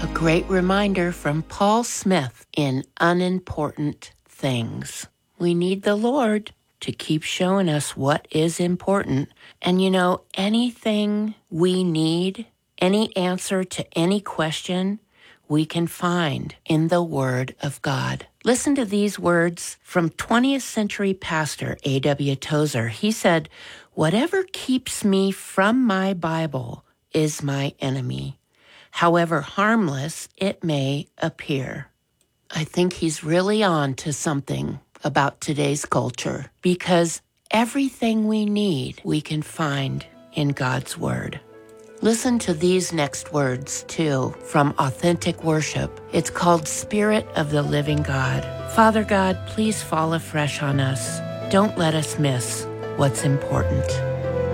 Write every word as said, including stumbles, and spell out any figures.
A great reminder from Paul Smith in Unimportant Things. We need the Lord to keep showing us what is important. And you know, anything we need, any answer to any question, we can find in the Word of God. Listen to these words from twentieth century pastor A W Tozer. He said, "Whatever keeps me from my Bible is my enemy, however harmless it may appear." I think he's really on to something about today's culture, because everything we need we can find in God's Word. Listen to these next words, too, from Authentic Worship. It's called Spirit of the Living God. Father God, please fall afresh on us. Don't let us miss what's important.